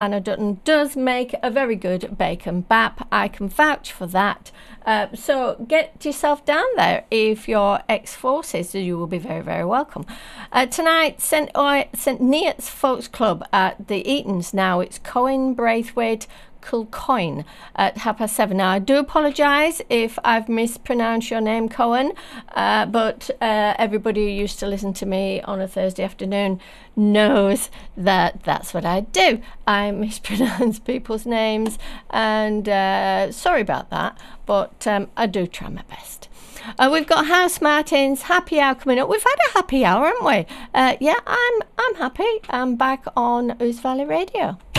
Anna Dutton does make a very good bacon bap. I can vouch for that. So get yourself down there if you're ex-forces. You will be very, very welcome. Tonight, St Neots Folks Club at the Eatons. Now it's Cohen Braithwaite Kilcoyne at 7:30. Now, I do apologise if I've mispronounced your name, Cohen, but everybody who used to listen to me on a Thursday afternoon knows that that's what I do. I mispronounce people's names, and sorry about that, but I do try my best. We've got Housemartins happy hour coming up. We've had a happy hour, haven't we? Yeah, I'm happy. I'm back on Ouse Valley Radio.